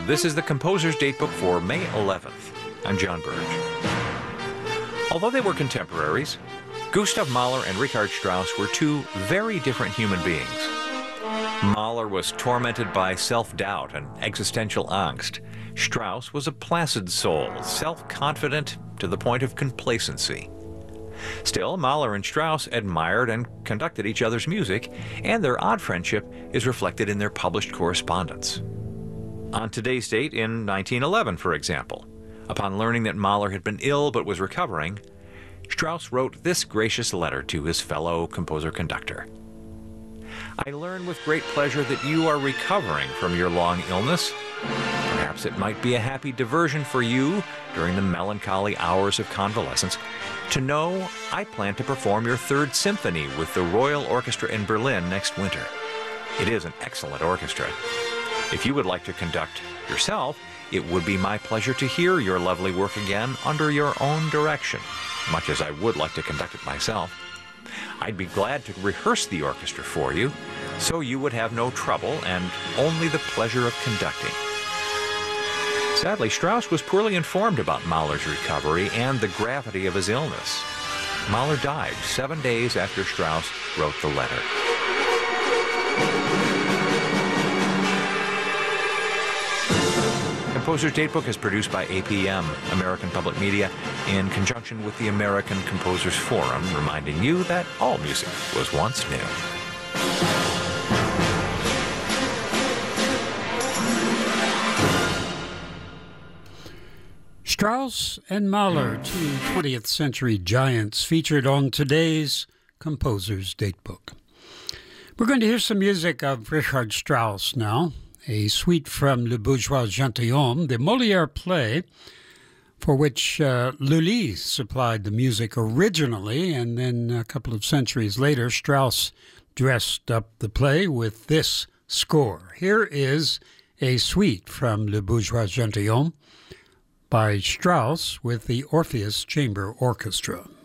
This is the Composer's Datebook for May 11th. I'm John Burge. Although they were contemporaries, Gustav Mahler and Richard Strauss were two very different human beings. Mahler was tormented by self-doubt and existential angst. Strauss was a placid soul, self-confident to the point of complacency. Still, Mahler and Strauss admired and conducted each other's music, and their odd friendship is reflected in their published correspondence. On today's date, in 1911, for example, upon learning that Mahler had been ill but was recovering, Strauss wrote this gracious letter to his fellow composer-conductor. I learn with great pleasure that you are recovering from your long illness. Perhaps it might be a happy diversion for you during the melancholy hours of convalescence to know I plan to perform your Third Symphony with the Royal Orchestra in Berlin next winter. It is an excellent orchestra. If you would like to conduct yourself, it would be my pleasure to hear your lovely work again under your own direction, much as I would like to conduct it myself. I'd be glad to rehearse the orchestra for you, so you would have no trouble and only the pleasure of conducting. Sadly, Strauss was poorly informed about Mahler's recovery and the gravity of his illness. Mahler died 7 days after Strauss wrote the letter. Composer's Datebook is produced by APM, American Public Media, in conjunction with the American Composers Forum, reminding you that all music was once new. Strauss and Mahler, two 20th century giants, featured on today's Composer's Datebook. We're going to hear some music of Richard Strauss now, a suite from Le Bourgeois Gentilhomme, the Molière play, for which Lully supplied the music originally, and then a couple of centuries later, Strauss dressed up the play with this score. Here is a suite from Le Bourgeois Gentilhomme by Strauss with the Orpheus Chamber Orchestra.